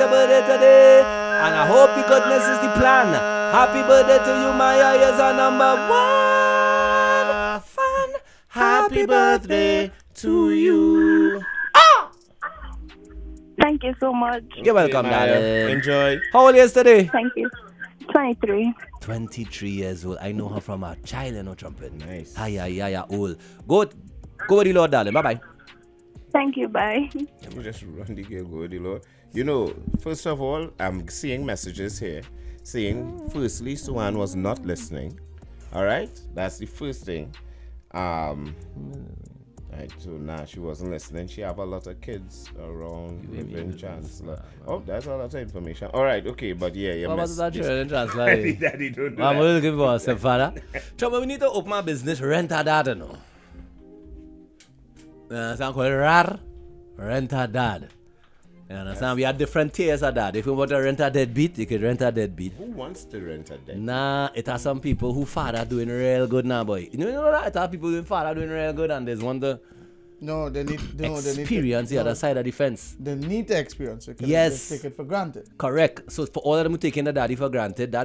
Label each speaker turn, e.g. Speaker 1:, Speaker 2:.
Speaker 1: your birthday today. And I hope the goodness is the plan. Happy birthday to you, Maya. You're our number one fan. Happy birthday to you.
Speaker 2: Thank you so much.
Speaker 1: You're welcome,
Speaker 3: Maya.
Speaker 1: darling.
Speaker 3: Enjoy.
Speaker 1: How old are you today?
Speaker 2: Thank you. 23.
Speaker 1: 23 years old. I know her from a child, you know, trumpet.
Speaker 3: Nice.
Speaker 1: Old. Go with the Lord, darling. Bye-bye.
Speaker 2: Thank you. Bye.
Speaker 3: Let me just run the girl, go with the Lord. You know, first of all, I'm seeing messages here saying, firstly, Suan was not listening. All right? That's the first thing. Right, so now she wasn't listening. She have a lot of kids around living Chancellor. Oh, that's a lot of information. All right, okay, but yeah,
Speaker 1: What was that
Speaker 3: Daddy,
Speaker 1: translate?
Speaker 3: Daddy, don't do
Speaker 1: I'm
Speaker 3: that.
Speaker 1: looking for a stepfather. Trouble, we need to open my business, rent a dad, you know. You understand? Called RAR, rent a dad. You understand? We have different tiers of dad. If you want to rent a deadbeat, you can rent a deadbeat.
Speaker 3: Who wants to rent a dead?
Speaker 1: Nah, it has some people who father doing real good now, boy. You know that? It has people doing father doing real good, and there's one to experience the other side of the fence.
Speaker 4: They need to experience it.
Speaker 1: Yes.
Speaker 4: Just take it for granted.
Speaker 1: Correct. So for all of them who taking the daddy for granted, that